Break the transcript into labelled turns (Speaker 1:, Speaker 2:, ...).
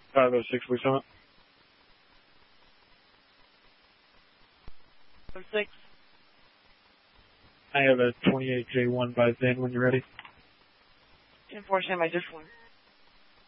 Speaker 1: 506, we summit.
Speaker 2: 06.
Speaker 1: I have a 28J1 by then when you're ready.
Speaker 2: 10-4, stand by, just one.